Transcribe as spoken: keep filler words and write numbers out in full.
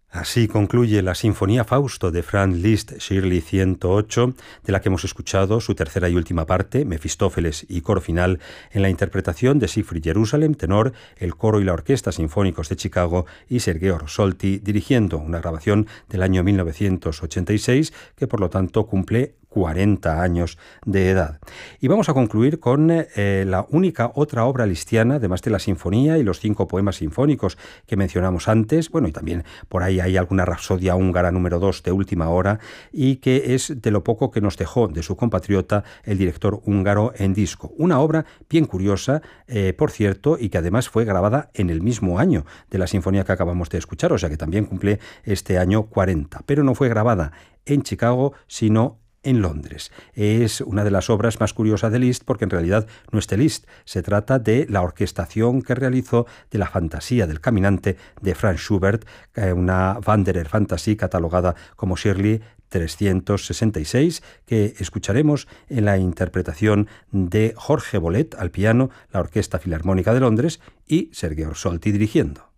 Así concluye la Sinfonía Fausto de Franz Liszt, Shirley ciento ocho, de la que hemos escuchado su tercera y última parte, Mefistófeles y coro final, en la interpretación de Siegfried Jerusalem, tenor, el coro y la Orquesta Sinfónicos de Chicago y Sergei Orsolti dirigiendo, una grabación del año mil novecientos ochenta y seis que por lo tanto cumple cuarenta años de edad. Y vamos a concluir con eh, la única otra obra lisztiana, además de la sinfonía y los cinco poemas sinfónicos que mencionamos antes. Bueno, y también por ahí hay alguna rapsodia húngara número dos de última hora, y que es de lo poco que nos dejó de su compatriota el director húngaro en disco. Una obra bien curiosa, eh, por cierto, y que además fue grabada en el mismo año de la sinfonía que acabamos de escuchar, o sea que también cumple este año cuarenta, pero no fue grabada en Chicago, sino en Londres. Es una de las obras más curiosas de Liszt porque en realidad no es de Liszt, se trata de la orquestación que realizó de la Fantasía del Caminante de Franz Schubert, una Wanderer Fantasie catalogada como Shirley trescientos sesenta y seis, que escucharemos en la interpretación de Jorge Bolet al piano, la Orquesta Filarmónica de Londres y Sergei Orsolti dirigiendo.